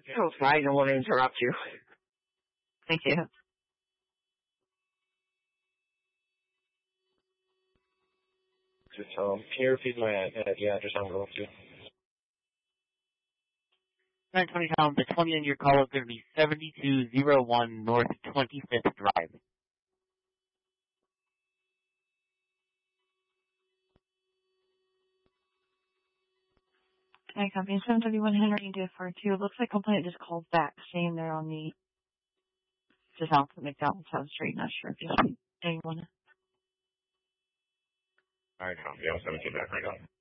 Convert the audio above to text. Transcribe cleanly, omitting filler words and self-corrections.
Oh, I don't want to interrupt you. Thank you. Just can you repeat the address I'm going to? 920 pounds, the 20 on your call is going to be 7201 North 25th Drive. Hi, company 731 Henry DFR2. Looks like complaint just called back saying they're on the just off the McDonald's House Street. Not sure if you anyone. Alright, yeah, 17 back right on.